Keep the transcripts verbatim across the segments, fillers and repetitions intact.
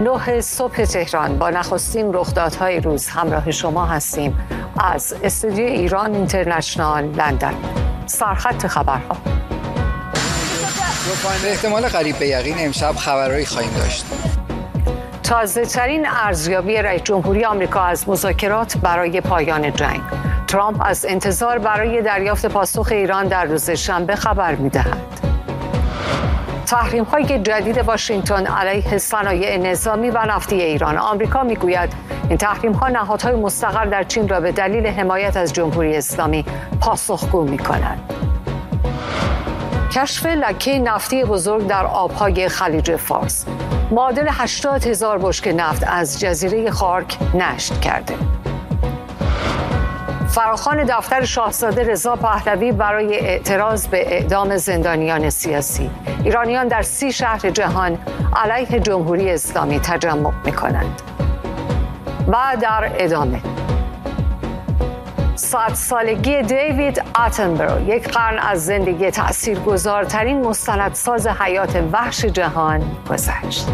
نه صبح تهران با نخستین رخدادهای روز همراه شما هستیم از استودیو ایران اینترنشنال لندن. سرخط خبرها. به احتمال قریب به یقین امشب خبرهایی خواهیم داشت. تازه ترین ارزیابی رئیس جمهوری آمریکا از مذاکرات برای پایان جنگ. ترامپ از انتظار برای دریافت پاسخ ایران در روز شنبه خبر می‌دهد. تحریم‌های جدید واشنگتن علیه صنایع نظامی و نفتی ایران. آمریکا می‌گوید این تحریم‌ها نهادهای مستقر در چین را به دلیل حمایت از جمهوری اسلامی پاسخگو می‌کنند. کشف لکه نفتی بزرگ در آب‌های خلیج فارس. معادل هشتاد هزار بشکه نفت از جزیره خارک نشت کرده. فراخوان دفتر شاهزاده رضا پهلوی برای اعتراض به اعدام زندانیان سیاسی. ایرانیان در سی شهر جهان علیه جمهوری اسلامی تجمع می‌کنند. و در ادامه صد سالگی دیوید اتنبرو، یک قرن از زندگی تأثیرگذارترین مستندساز حیات وحش جهان گذشت.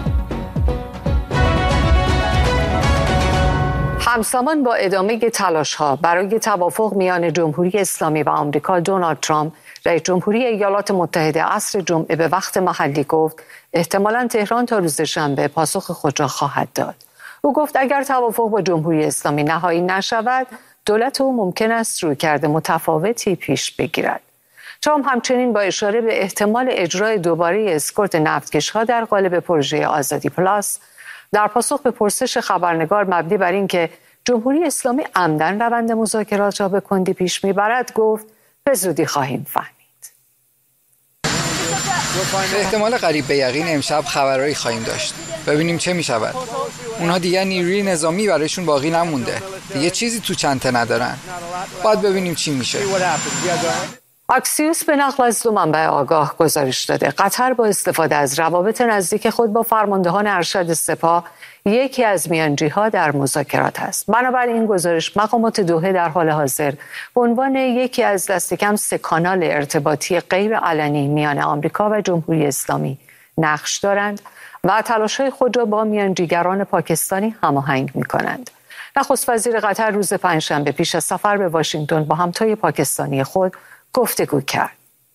همزمان با ادامه تلاش‌ها برای توافق میان جمهوری اسلامی و آمریکا، دونالد ترامپ رئیس جمهوری ایالات متحده عصر جمعه به وقت محلی گفت احتمالاً تهران تا روز شنبه پاسخ خود را خواهد داد. او گفت اگر توافق با جمهوری اسلامی نهایی نشود، دولت او ممکن است رویکرد متفاوتی پیش بگیرد. ترامپ همچنین با اشاره به احتمال اجرای دوباره اسکورت نفتکش‌ها در قالب پروژه آزادی پلاس در پاسخ به پرسش خبرنگار مبنی بر اینکه جمهوری اسلامی عمدن روند مذاکرات را به کندی پیش میبرد گفت به زودی خواهیم فهمید. به احتمال قریب به یقین امشب خبرهایی خواهیم داشت. ببینیم چه می شود. اونها دیگر نیروی نظامی برایشون باقی نمونده. دیگه چیزی تو چنته ندارن. باید ببینیم چی میشه. اکسیوس به نقل از دو منبع آگاه گزارش داده قطر با استفاده از روابط نزدیک خود با فرماندهان ارشد سپاه یکی از میانجی‌ها در مذاکرات است. بنابراین این گزارش مقامات دوحه در حال حاضر به عنوان یکی از دست کم سه کانال ارتباطی غیر علنی میان آمریکا و جمهوری اسلامی نقش دارند و تلاش‌های خود را با میانجیگران پاکستانی هماهنگ می‌کنند. نخست وزیر قطر روز پنجشنبه پیش از سفر به واشنگتن با همتای پاکستانی خود گفتگو کرد.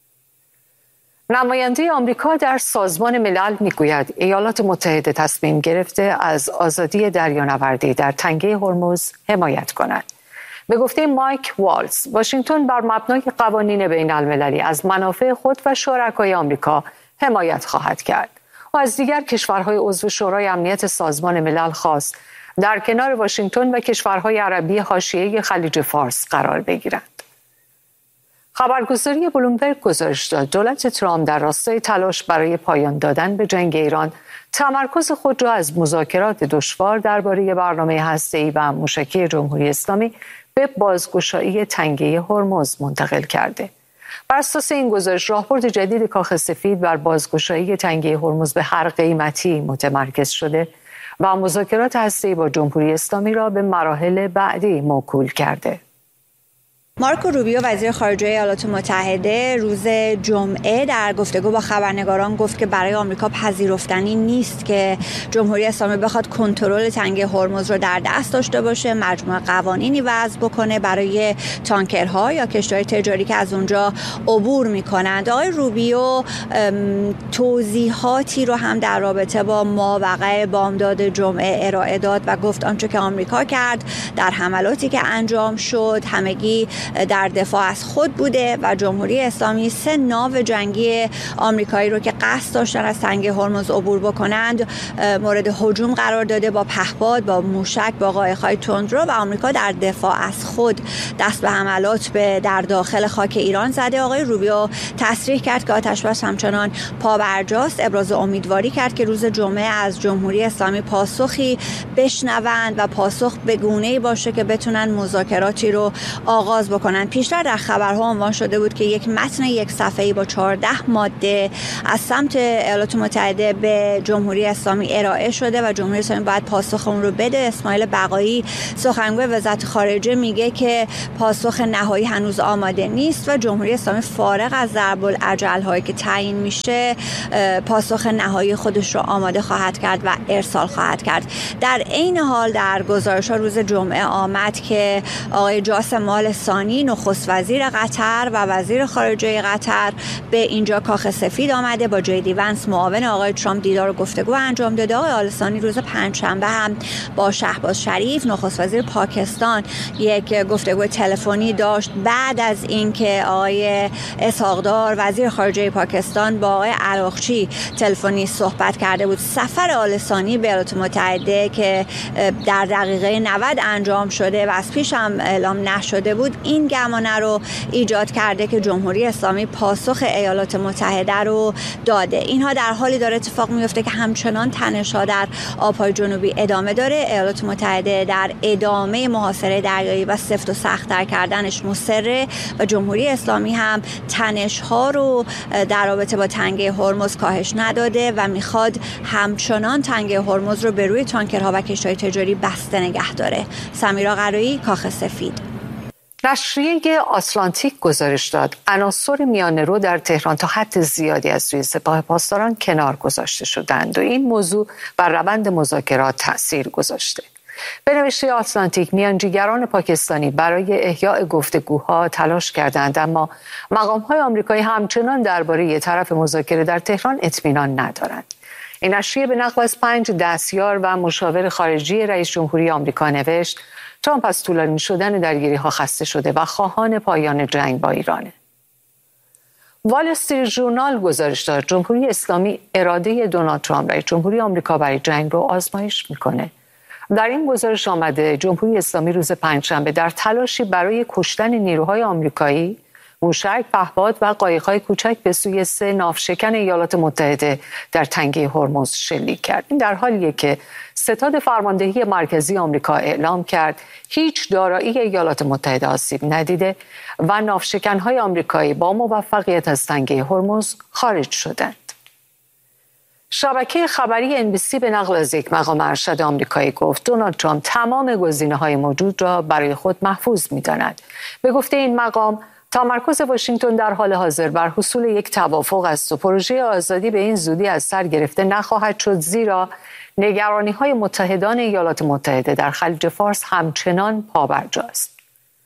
نماینده آمریکا در سازمان ملل میگوید ایالات متحده تصمیم گرفته از آزادی دریانوردی در تنگه هرمز حمایت کند. به گفته مایک والتز، واشنگتن بر مبنای قوانین بین المللی از منافع خود و شرکای آمریکا حمایت خواهد کرد. و از دیگر کشورهای عضو شورای امنیت سازمان ملل خواست در کنار واشنگتن و کشورهای عربی حاشیه خلیج فارس قرار بگیرند. خبرگزاری بلومبرگ گزارش داد دولت ترامپ در راستای تلاش برای پایان دادن به جنگ ایران تمرکز خود را از مذاکرات دشوار درباره برنامه هسته‌ای و موشکی جمهوری اسلامی به بازگشایی تنگه هرمز منتقل کرده. بر اساس این گزارش راهبرد جدید کاخ سفید بر بازگشایی تنگه هرمز به هر قیمتی متمرکز شده و مذاکرات هسته‌ای با جمهوری اسلامی را به مراحل بعدی موکول کرده. مارکو روبیو وزیر خارجه ایالات متحده روز جمعه در گفتگو با خبرنگاران گفت که برای آمریکا پذیرفتنی نیست که جمهوری اسلامی بخواد کنترل تنگه هرمز رو در دست داشته باشه، مجموعه قوانینی وضع بکنه برای تانکرها یا کشتی‌های تجاری که از اونجا عبور می‌کنند. آقای روبیو توضیحاتی رو هم در رابطه با ماوقع بامداد جمعه ارائه داد و گفت آنچه که آمریکا کرد در حملاتی که انجام شد همگی در دفاع از خود بوده و جمهوری اسلامی سه ناو جنگی آمریکایی رو که قصد داشتن از تنگه هرمز عبور بکنند مورد هجوم قرار داده با پهپاد، با موشک، با قایق‌های تندرو و آمریکا در دفاع از خود دست به حملات به در داخل خاک ایران زده. آقای روبیو تصریح کرد که آتش‌بس همچنان پابرجاست، ابراز امیدواری کرد که روز جمعه از جمهوری اسلامی پاسخی بشنوند و پاسخ به گونه‌ای باشه که بتونن مذاکراتی رو آغاز بکنن. پیشتر در خبرها عنوان شده بود که یک متن یک صفحه‌ای با چهارده ماده از سمت ایالات متحده به جمهوری اسلامی ارائه شده و جمهوری اسلامی باید پاسخ اون رو بده. اسماعیل بقایی سخنگوی وزارت خارجه میگه که پاسخ نهایی هنوز آماده نیست و جمهوری اسلامی فارغ از ضرب الاجل هایی که تعیین میشه پاسخ نهایی خودش رو آماده خواهد کرد و ارسال خواهد کرد. در عین حال در گزارش ها روز جمعه آمد که آقای جاسم آل ثانی نخست وزیر قطر و وزیر خارجه قطر به اینجا کاخ سفید آمده، با جی دی ونس معاون آقای ترامپ دیدار و گفتگو انجام داده. آقای آل ثانی روز پنجشنبه هم با شهباز شریف نخست وزیر پاکستان یک گفتگو تلفنی داشت بعد از اینکه آقای اسحاق‌دار وزیر خارجه پاکستان با آقای عراقچی تلفنی صحبت کرده بود. سفر آل ثانی به ایالات متحده که در دقیقه نود انجام شده و از پیش هم اعلام نشده بود، این گمانه رو ایجاد کرده که جمهوری اسلامی پاسخ ایالات متحده رو داده. اینها در حالی داره اتفاق میفته که همچنان تنش‌ها در آب‌های جنوبی ادامه داره. ایالات متحده در ادامه محاصره دریایی و سفت و سخت‌تر کردنش مصره و جمهوری اسلامی هم تنش‌ها رو در رابطه با تنگه هرمز کاهش نداده و میخواد همچنان تنگه هرمز رو به روی تانکرها و کشتی‌های تجاری بسته نگه داره. سمیرا قرایی، کاخ سفید. نشریه آتلانتیک گزارش داد عناصر میانه‌رو در تهران تا حد زیادی از روی سپاه پاسداران کنار گذاشته شدند و این موضوع بر روند مذاکرات تأثیر گذاشته. به نوشته آتلانتیک، میانجیگران پاکستانی برای احیاء گفتگوها تلاش کردند، اما مقام‌های آمریکایی همچنان درباره یک طرف مذاکره در تهران اطمینان ندارند. این نشریه به نقل از پنج دستیار و مشاور خارجی رئیس جمهوری آمریکا نوشت ترامپ از طولانی شدن درگیری‌ها خسته شده و خواهان پایان جنگ با ایرانه. وال استریت ژورنال گزارش داد جمهوری اسلامی اراده دونالد ترامپ رئیس جمهوری آمریکا برای جنگ رو آزمایش میکنه. در این گزارش آمده جمهوری اسلامی روز پنجشنبه در تلاشی برای کشتن نیروهای آمریکایی موشک، پهپاد و قایق‌های کوچک به سوی سه ناوشکن ایالات متحده در تنگه هرمز شلیک کرد. این در حالیه که ستاد فرماندهی مرکزی آمریکا اعلام کرد هیچ دارایی ایالات متحده آسیب ندیده و ناوشکن‌های آمریکایی با موفقیت از تنگه هرمز خارج شدند. شبکه خبری ان بی سی به نقل از یک مقام ارشد آمریکایی گفت دونالد ترامپ تمام گزینه‌های موجود را برای خود محفوظ می‌داند. به گفته این مقام، تمرکز واشنگتن در حال حاضر بر حصول یک توافق است و پروژه آزادی به این زودی از سر گرفته نخواهد شد، زیرا نگرانی‌های متحدان ایالات متحده در خلیج فارس همچنان پابرجاست.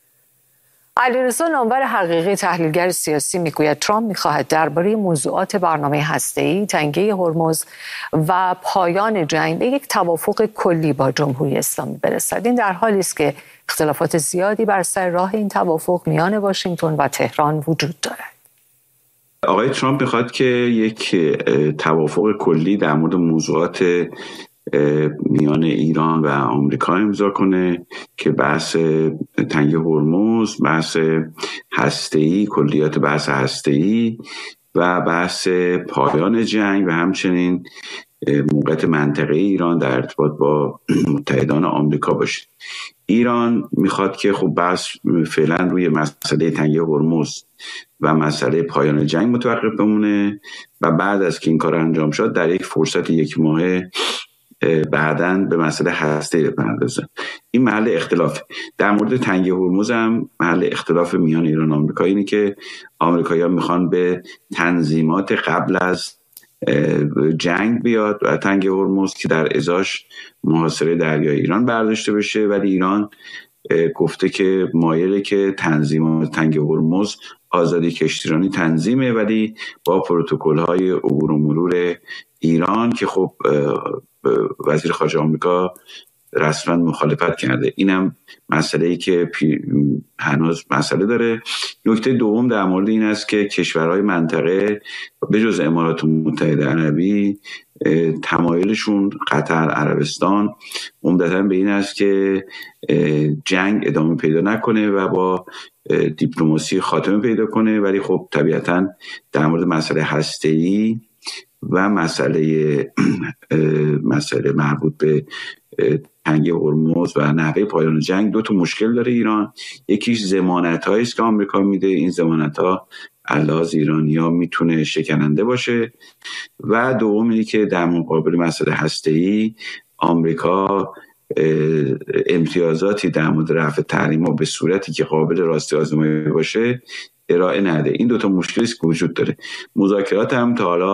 علیرضا نامور حقیقی، تحلیلگر سیاسی، میگوید ترامپ می‌خواهد درباره موضوعات برنامه هسته‌ای، تنگه هرمز و پایان جنگ به یک توافق کلی با جمهوری اسلامی برسد. این در حالی است که اختلافات زیادی بر سر راه این توافق میان واشنگتن و تهران وجود دارد. آقای ترامپ میخواد که یک توافق کلی در مورد موضوعات میان ایران و آمریکا امضا کنه که بحث تنگه هرمز، بحث هسته‌ای، کلیات بحث هسته‌ای و بحث پایان جنگ و همچنین موقعیت منطقه ایران در ارتباط با متحدان آمریکا باشه. ایران میخواد که خب بحث فعلا روی مسئله تنگه هرمز و مسئله پایان جنگ متوقف بمونه و بعد از که این کار انجام شد در یک فرصت یک ماهه بعداً به مسئله هسته بپردازه. این محل اختلاف. در مورد تنگه هرمز هم محل اختلاف میان ایران و آمریکا اینه که آمریکایی‌ها میخوان به تنظیمات قبل از جنگ بیاد و تنگه هرمز که در ازاش محاصره دریای ایران برداشته بشه، ولی ایران گفته که مایله که تنظیمات تنگه هرمز آزادی کشتیرانی تنظیمه، ولی با پروتکل‌های عبور و مرور ایران که خب وزیر خارجه آمریکا رسما مخالفت کرده. اینم مسئله‌ای که هنوز مسئله داره. نکته دوم در مورد این است که کشورهای منطقه به جز امارات متحده عربی تمایلشون قطر، عربستان عمدتاً به این است که جنگ ادامه پیدا نکنه و با دیپلماسی خاتمه پیدا کنه، ولی خب طبیعتاً در مورد مسئله هسته‌ای و مسئله مسئله مربوط به تنگه هرمز و نحوه پایان جنگ دو تا مشکل داره ایران. یکیش ضمانت‌هایی است که آمریکا میده، این ضمانت‌ها علاوه ایرانی‌ها میتونه شکننده باشه، و دوم اینه که در مقابل مسئله هسته‌ای آمریکا امتیازاتی در مورد رفع تحریم‌ها به صورتی که قابل راستی آزمایی باشه ارائه نده. این دوتا مشکلی که وجود داره. مذاکرات هم تا حالا